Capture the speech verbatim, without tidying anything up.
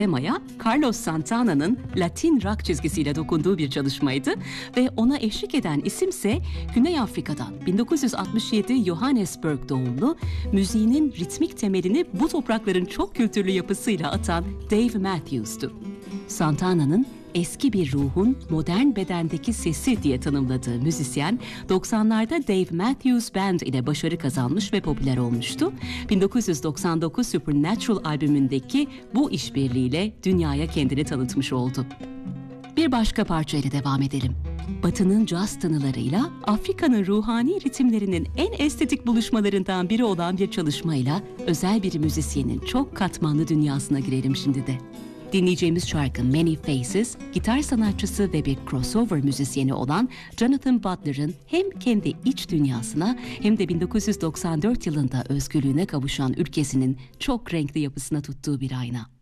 temaya Carlos Santana'nın Latin rock çizgisiyle dokunduğu bir çalışmaydı ve ona eşlik eden isimse Güney Afrika'dan bin dokuz yüz altmış yedi Johannesburg doğumlu, müziğinin ritmik temelini bu toprakların çok kültürlü yapısıyla atan Dave Matthews'tu. Santana'nın eski bir ruhun modern bedendeki sesi diye tanımladığı müzisyen, doksanlarda Dave Matthews Band ile başarı kazanmış ve popüler olmuştu. bin dokuz yüz doksan dokuz Supernatural albümündeki bu işbirliğiyle dünyaya kendini tanıtmış oldu. Bir başka parçayla devam edelim. Batı'nın caz tınılarıyla Afrika'nın ruhani ritimlerinin en estetik buluşmalarından biri olan bir çalışmayla özel bir müzisyenin çok katmanlı dünyasına girelim şimdi de. Dinleyeceğimiz şarkı Many Faces, gitar sanatçısı ve bir crossover müzisyeni olan Jonathan Butler'ın hem kendi iç dünyasına hem de bin dokuz yüz doksan dört yılında özgürlüğüne kavuşan ülkesinin çok renkli yapısına tuttuğu bir ayna.